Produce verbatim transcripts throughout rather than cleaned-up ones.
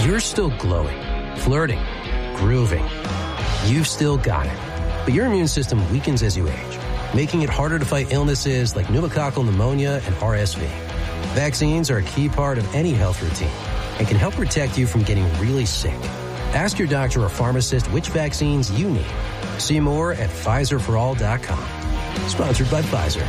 You're still glowing, flirting, grooving. You've still got it. But your immune system weakens as you age, making it harder to fight illnesses like pneumococcal pneumonia and R S V. Vaccines are a key part of any health routine and can help protect you from getting really sick. Ask your doctor or pharmacist which vaccines you need. See more at Pfizer for all dot com. Sponsored by Pfizer.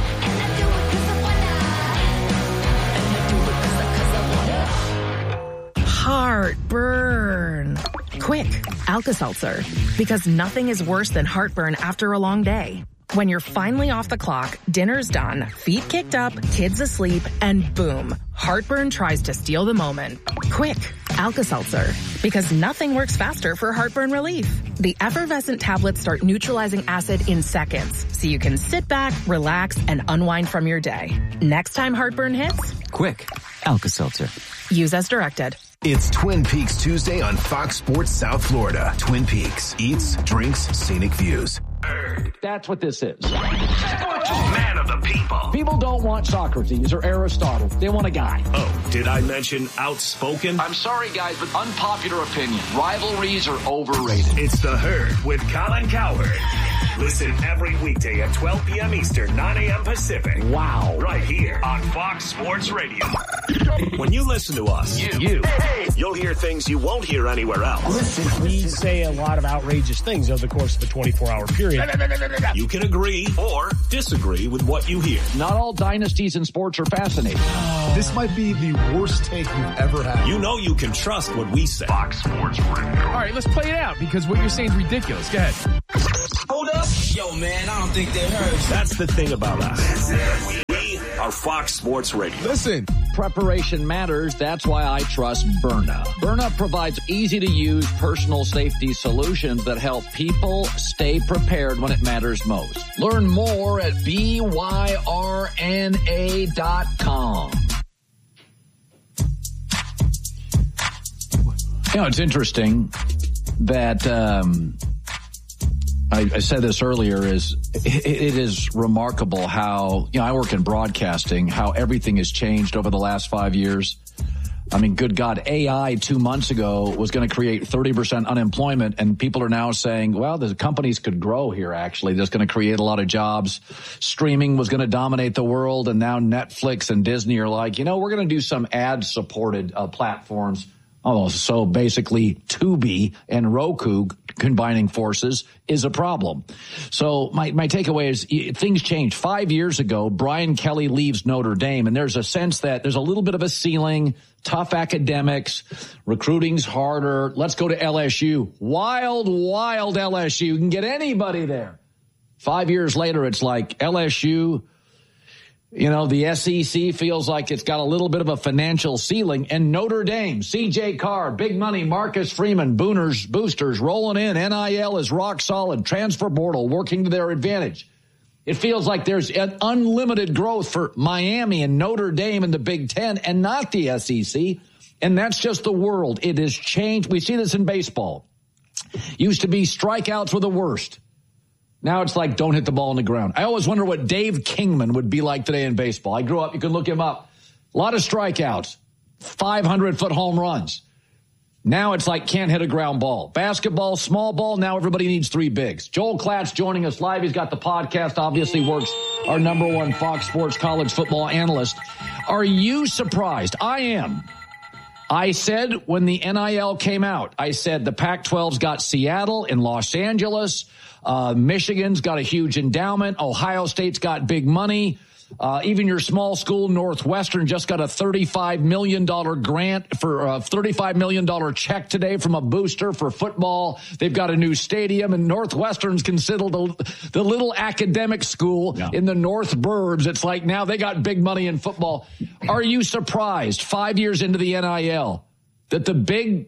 Heartburn. Quick, Alka-Seltzer. Because nothing is worse than heartburn after a long day. When you're finally off the clock, dinner's done, feet kicked up, kids asleep, and boom, heartburn tries to steal the moment. Quick, Alka-Seltzer. Because nothing works faster for heartburn relief. The effervescent tablets start neutralizing acid in seconds, so you can sit back, relax, and unwind from your day. Next time heartburn hits, quick, Alka-Seltzer. Use as directed. It's Twin Peaks Tuesday on Fox Sports South Florida. Twin Peaks. Eats, drinks, scenic views. That's what this is. Man of the people. People don't want Socrates or Aristotle. They want a guy. Oh, did I mention outspoken? I'm sorry, guys, but unpopular opinion. Rivalries are overrated. It's The Herd with Colin Cowherd. Listen every weekday at twelve p.m. Eastern, nine a.m. Pacific. Wow. Right here on Fox Sports Radio. When you listen to us, you, you you'll hear things you won't hear anywhere else. Listen, we say a lot of outrageous things over the course of a twenty-four hour period. You can agree or disagree with what you hear. Not all dynasties in sports are fascinating. This might be the worst take you've ever had. You know you can trust what we say. Fox Sports Radio. All right, let's play it out because what you're saying is ridiculous. Go ahead. Hold up. Yo, man, I don't think they heard. That's the thing about us. We are Fox Sports Radio. Listen. Preparation matters. That's why I trust Byrna. Byrna provides easy-to-use personal safety solutions that help people stay prepared when it matters most. Learn more at B Y R N A dot com. You know, it's interesting that um, I, I said this earlier is it, it is remarkable how, you know, I work in broadcasting, how everything has changed over the last five years. I mean, good God, A I two months ago was going to create thirty percent unemployment, and people are now saying, well, the companies could grow here, actually. That's going to create a lot of jobs. Streaming was going to dominate the world, and now Netflix and Disney are like, you know, we're going to do some ad-supported uh, platforms. Oh, so basically Tubi and Roku combining forces is a problem. So my, my takeaway is things changed. Five years ago, Brian Kelly leaves Notre Dame, and there's a sense that there's a little bit of a ceiling, tough academics, recruiting's harder. Let's go to L S U. Wild, wild L S U. You can get anybody there. Five years later, it's like L S U. You know, the S E C feels like it's got a little bit of a financial ceiling. And Notre Dame, C J Carr, big money, Marcus Freeman, Booners, boosters rolling in. N I L is rock solid. Transfer portal working to their advantage. It feels like there's an unlimited growth for Miami and Notre Dame and the Big Ten and not the S E C. And that's just the world. It has changed. We see this in baseball. Used to be strikeouts were the worst. Now it's like, don't hit the ball on the ground. I always wonder what Dave Kingman would be like today in baseball. I grew up, you can look him up. A lot of strikeouts, five hundred foot home runs. Now it's like, can't hit a ground ball. Basketball, small ball, now everybody needs three bigs. Joel Klatt's joining us live. He's got the podcast, obviously works, our number one Fox Sports college football analyst. Are you surprised? I am. I said when the N I L came out, I said the Pac twelve's got Seattle and Los Angeles. Uh, Michigan's got a huge endowment. Ohio State's got big money. Uh, even your small school, Northwestern, just got a thirty-five million dollars grant for a thirty-five million dollars check today from a booster for football. They've got a new stadium, and Northwestern's considered the, the little academic school yeah. in the North Burbs. It's like now they got big money in football. Are you surprised, five years into the N I L, that the Big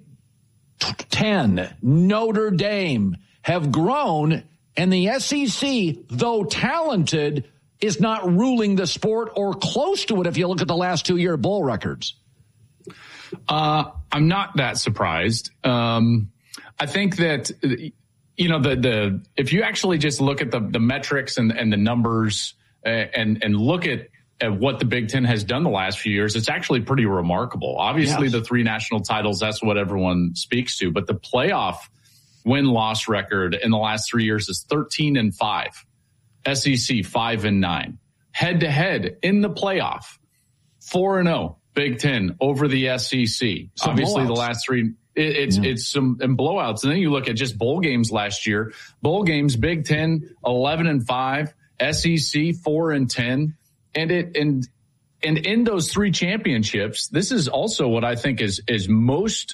Ten, Notre Dame, have grown, and the S E C, though talented, is not ruling the sport or close to it if you look at the last two-year bowl records? Uh, I'm not that surprised. Um, I think that, you know, the the if you actually just look at the, the metrics and, and the numbers uh, and, and look at at what the Big Ten has done the last few years, it's actually pretty remarkable. Obviously, yes. the three national titles, that's what everyone speaks to. But the playoff win-loss record in the last three years is thirteen and five. S E C five and nine. Head-to-head in the playoff, four and oh. Big Ten over the S E C. Some Obviously, blowouts. the last three, it, it's yeah. it's some and blowouts. And then you look at just bowl games last year. Bowl games, Big Ten eleven and five, S E C four and ten, and it and and in those three championships, this is also what I think is is most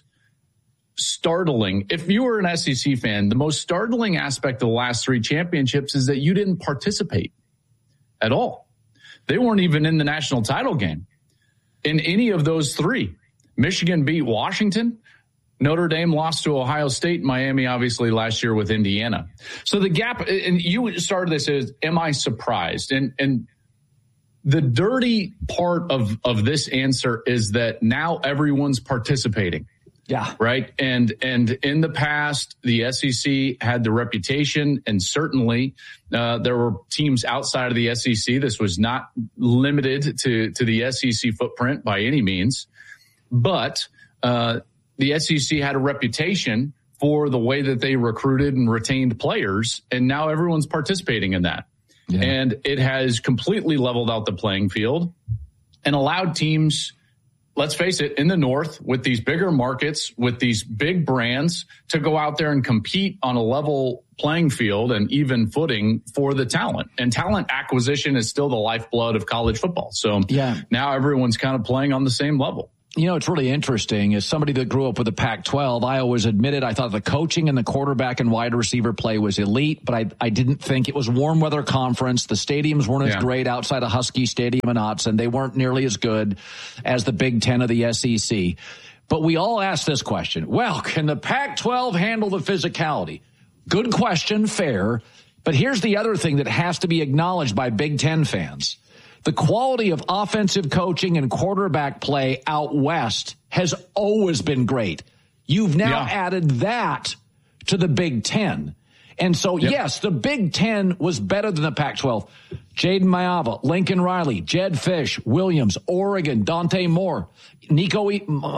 startling. If you were an S E C fan, the most startling aspect of the last three championships is that you didn't participate at all. They weren't even in the national title game. In any of those three, Michigan beat Washington, Notre Dame lost to Ohio State, Miami obviously last year with Indiana. So the gap, and you started this as, am I surprised? And and the dirty part of, of this answer is that now everyone's participating. Yeah. Right. And, and in the past, the S E C had the reputation, and certainly, uh, there were teams outside of the S E C. This was not limited to, to the S E C footprint by any means, but, uh, the S E C had a reputation for the way that they recruited and retained players. And now everyone's participating in that. Yeah. And it has completely leveled out the playing field and allowed teams, let's face it, in the North, with these bigger markets, with these big brands, to go out there and compete on a level playing field and even footing for the talent. And talent acquisition is still the lifeblood of college football. So yeah. now everyone's kind of playing on the same level. You know, it's really interesting. As somebody that grew up with the Pac twelve, I always admitted I thought the coaching and the quarterback and wide receiver play was elite, but I, I didn't think it was warm weather conference. The stadiums weren't yeah. as great outside of Husky Stadium in Autzen. They weren't nearly as good as the Big Ten of the S E C. But we all ask this question. Well, can the Pac twelve handle the physicality? Good question, fair. But here's the other thing that has to be acknowledged by Big Ten fans. The quality of offensive coaching and quarterback play out west has always been great. You've now yeah. added that to the Big Ten. And so, yep. yes, the Big Ten was better than the Pac twelve. Jaden Maiava, Lincoln Riley, Jedd Fisch, Williams, Oregon, Dante Moore, Nico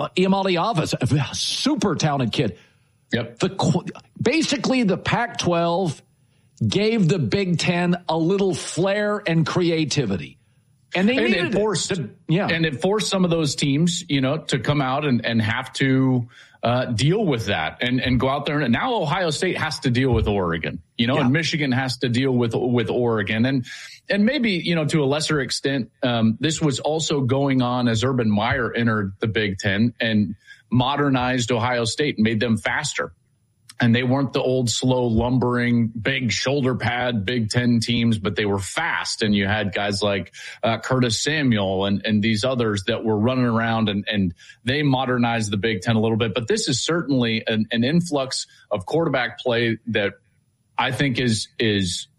Iamaleava, super talented kid. Yep. The, basically, the Pac twelve gave the Big Ten a little flair and creativity. And they and needed it forced, it. yeah, and it forced some of those teams, you know, to come out and, and have to uh, deal with that and, and go out there. And now Ohio State has to deal with Oregon, you know, yeah. and Michigan has to deal with with Oregon, and and maybe, you know, to a lesser extent, um, this was also going on as Urban Meyer entered the Big Ten and modernized Ohio State and made them faster. And they weren't the old, slow, lumbering, big shoulder pad Big Ten teams, but they were fast. And you had guys like uh, Curtis Samuel and, and these others that were running around, and, and they modernized the Big Ten a little bit. But this is certainly an, an influx of quarterback play that I think is is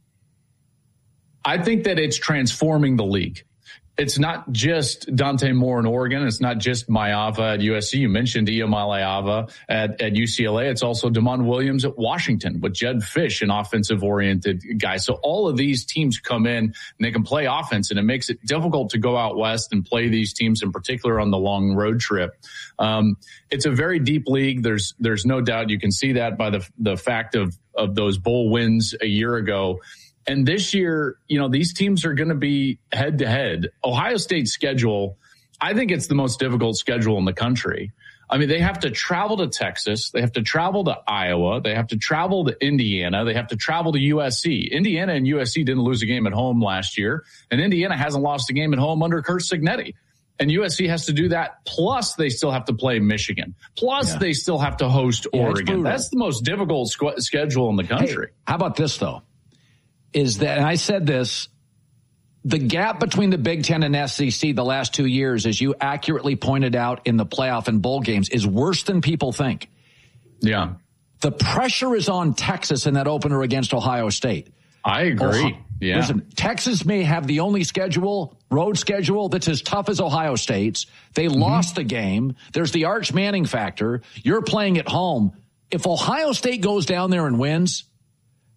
I think that it's transforming the league. It's not just Dante Moore in Oregon. It's not just Maiava at U S C. You mentioned Iamaleava at, at U C L A. It's also Damon Williams at Washington with Jedd Fisch, an offensive-oriented guy. So all of these teams come in and they can play offense, and it makes it difficult to go out west and play these teams, in particular on the long road trip. Um, it's a very deep league. There's there's no doubt. You can see that by the the fact of of those bowl wins a year ago. And this year, you know, these teams are going to be head to head. Ohio State's schedule, I think it's the most difficult schedule in the country. I mean, they have to travel to Texas. They have to travel to Iowa. They have to travel to Indiana. They have to travel to U S C. Indiana and U S C didn't lose a game at home last year, and Indiana hasn't lost a game at home under Curt Cignetti. And U S C has to do that. Plus, they still have to play Michigan. Plus, yeah. they still have to host yeah, Oregon. That's the most difficult squ- schedule in the country. Hey, how about this, though? Is that, and I said this, the gap between the Big Ten and S E C the last two years, as you accurately pointed out in the playoff and bowl games, is worse than people think. Yeah. The pressure is on Texas in that opener against Ohio State. I agree. Ohio, yeah. Listen, Texas may have the only schedule, road schedule, that's as tough as Ohio State's. They mm-hmm. lost the game. There's the Arch Manning factor. You're playing at home. If Ohio State goes down there and wins,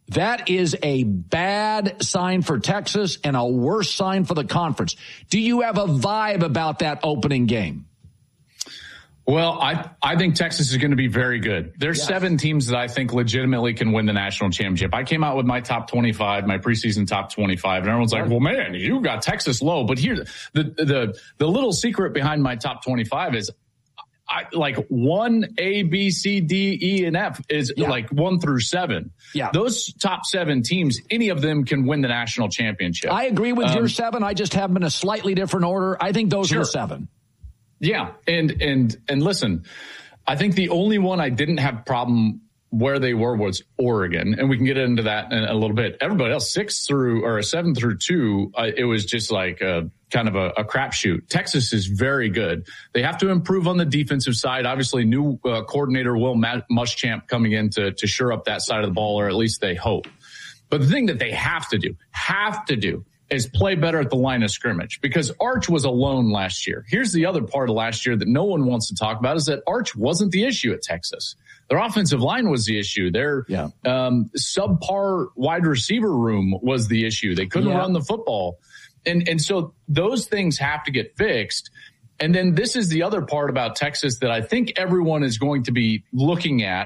That is a bad sign for Texas and a worse sign for the conference. Do you have a vibe about that opening game? Well, I I think Texas is going to be very good. There's yes. seven teams that I think legitimately can win the national championship. I came out with my top twenty-five, my preseason top twenty-five, and everyone's like, well, man, you got Texas low. But here, the the the little secret behind my top twenty-five is I like one, A, B, C, D, E, and F is yeah. like one through seven. Yeah. Those top seven teams, any of them can win the national championship. I agree with um, your seven. I just have them in a slightly different order. I think those sure. are the seven. Yeah. And, and, and listen, I think the only one I didn't have problem where they were was Oregon. And we can get into that in a little bit. Everybody else, six through or seven through two, uh, it was just like a kind of a, a crapshoot. Texas is very good. They have to improve on the defensive side. Obviously, new uh, coordinator Will Muschamp coming in to, to shore up that side of the ball, or at least they hope. But the thing that they have to do, have to do, is play better at the line of scrimmage, because Arch was alone last year. Here's the other part of last year that no one wants to talk about, is that Arch wasn't the issue at Texas. Their offensive line was the issue. Their yeah. um, subpar wide receiver room was the issue. They couldn't yeah. run the football. And, and so those things have to get fixed. And then this is the other part about Texas that I think everyone is going to be looking at.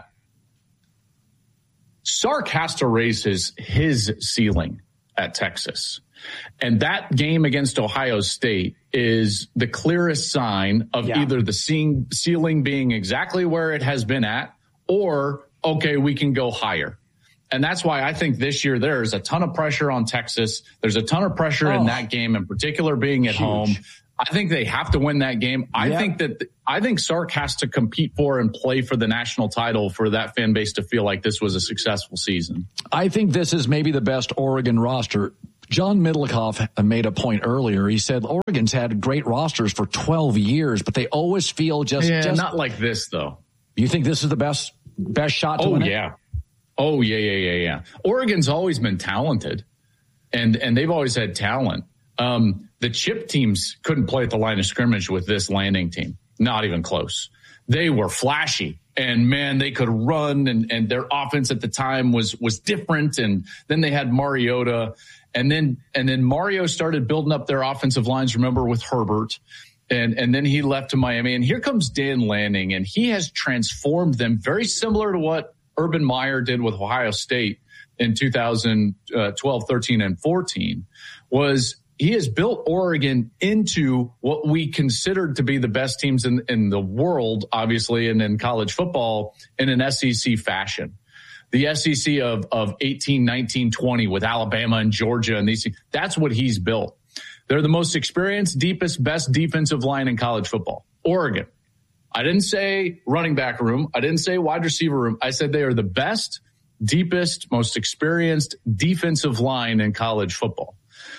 Sark has to raise his, his ceiling at Texas. And that game against Ohio State is the clearest sign of yeah. either the ceiling being exactly where it has been at, or, okay, we can go higher. And that's why I think this year there's a ton of pressure on Texas. There's a ton of pressure oh. in that game, in particular being at Huge. home. I think they have to win that game. I yeah. think that I think Sark has to compete for and play for the national title for that fan base to feel like this was a successful season. I think this is maybe the best Oregon roster. John Middlecoff made a point earlier. He said Oregon's had great rosters for twelve years, but they always feel just, yeah, just not like this though. You think this is the best best shot to oh, win it? yeah. Oh, yeah, yeah, yeah, yeah. Oregon's always been talented, and and they've always had talent. Um, the chip teams couldn't play at the line of scrimmage with this landing team. Not even close. They were flashy, and man, they could run, and, and their offense at the time was was different. And then they had Mariota, and then and then Mario started building up their offensive lines. Remember, with Herbert. And and then he left to Miami. And here comes Dan Lanning, and he has transformed them, very similar to what Urban Meyer did with Ohio State in two thousand twelve, thirteen, and fourteen, was he has built Oregon into what we considered to be the best teams in, in the world, obviously, and in college football in an S E C fashion. The S E C of, of eighteen, nineteen, twenty with Alabama and Georgia and these things, that's what he's built. They're the most experienced, deepest, best defensive line in college football. Oregon. I didn't say running back room. I didn't say wide receiver room. I said they are the best, deepest, most experienced defensive line in college football.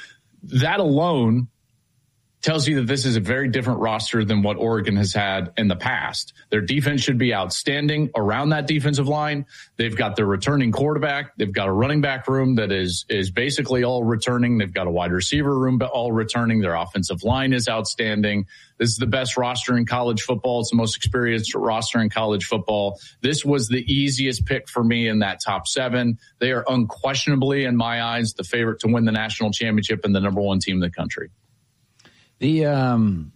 That alone tells you that this is a very different roster than what Oregon has had in the past. Their defense should be outstanding around that defensive line. They've got their returning quarterback. They've got a running back room that is is basically all returning. They've got a wide receiver room all returning. Their offensive line is outstanding. This is the best roster in college football. It's the most experienced roster in college football. This was the easiest pick for me in that top seven. They are unquestionably, in my eyes, the favorite to win the national championship and the number one team in the country. The, um,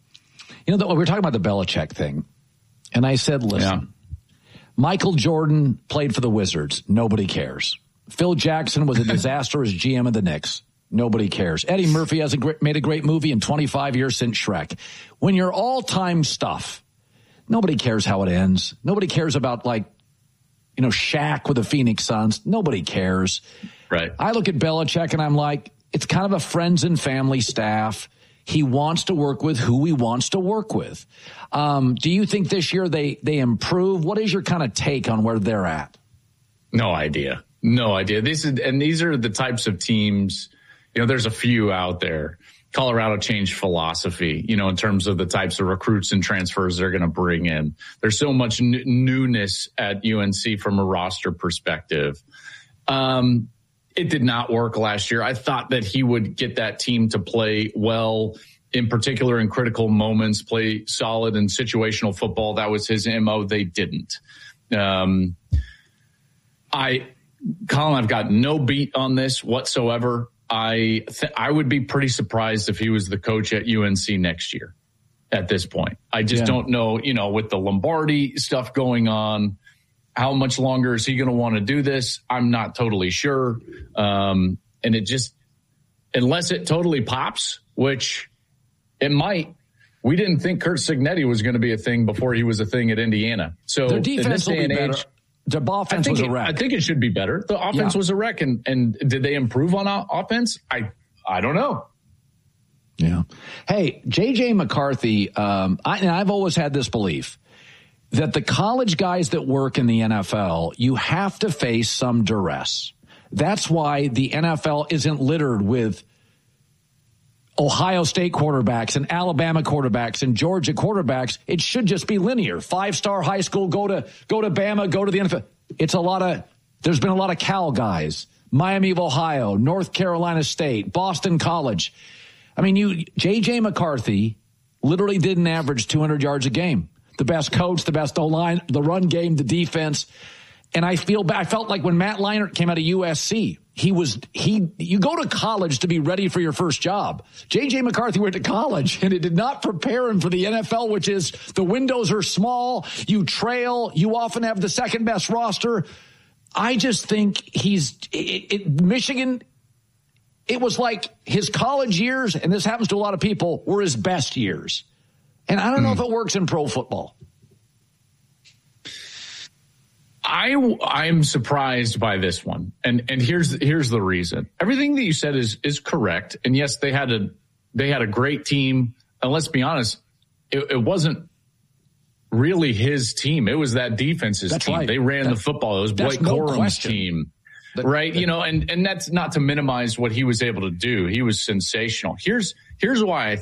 you know, the, we were talking about the Belichick thing, and I said, listen, yeah. Michael Jordan played for the Wizards. Nobody cares. Phil Jackson was a disaster as G M of the Knicks. Nobody cares. Eddie Murphy has a great, made a great movie in twenty-five years since Shrek. When you're all-time stuff, nobody cares how it ends. Nobody cares about, like, you know, Shaq with the Phoenix Suns. Nobody cares. Right. I look at Belichick, and I'm like, it's kind of a friends and family staff. He wants to work with who he wants to work with. Um, do you think this year they, they improve? What is your kind of take on where they're at? No idea. No idea. This is, and these are the types of teams, you know, there's a few out there. Colorado changed philosophy, you know, in terms of the types of recruits and transfers they're going to bring in. There's so much n- newness at U N C from a roster perspective. Um, It did not work last year. I thought that he would get that team to play well, in particular in critical moments, play solid in situational football. That was his M O. They didn't. Um, I Colin, I've got no beat on this whatsoever. I th- I would be pretty surprised if he was the coach at U N C next year at this point. I just yeah. don't know, you know, with the Lombardi stuff going on, how much longer is he going to want to do this? I'm not totally sure. Um, and it just, unless it totally pops, which it might, we didn't think Curt Cignetti was going to be a thing before he was a thing at Indiana. So their defense will be better. Age, the offense was a it, wreck. I think it should be better. The offense yeah. was a wreck. And, and did they improve on offense? I, I don't know. Yeah. Hey, J J McCarthy, um, I, and I've always had this belief that the college guys that work in the N F L, you have to face some duress. That's why the N F L isn't littered with Ohio State quarterbacks and Alabama quarterbacks and Georgia quarterbacks. It should just be linear. Five-star high school, go to go to Bama, go to the N F L. It's a lot of, there's been a lot of Cal guys. Miami of Ohio, North Carolina State, Boston College. I mean, you J J McCarthy literally didn't average two hundred yards a game. The best coach, the best O-line, the run game, the defense. And I feel bad. I felt like when Matt Leinart came out of U S C, he was, he, you go to college to be ready for your first job. J J McCarthy went to college and it did not prepare him for the N F L, which is the windows are small. You trail. You often have the second best roster. I just think he's, it, it, Michigan, it was like his college years, and this happens to a lot of people, were his best years. And I don't know mm. if it works in pro football. I, I'm surprised by this one. And, and here's, here's the reason. Everything that you said is, is correct. And yes, they had a, they had a great team. And let's be honest, it, it wasn't really his team. It was that defense's that's team. Right. They ran that, the football. It was Blake no Corum's question. team. That, right. that, you know, and, and that's not to minimize what he was able to do. He was sensational. Here's, here's why I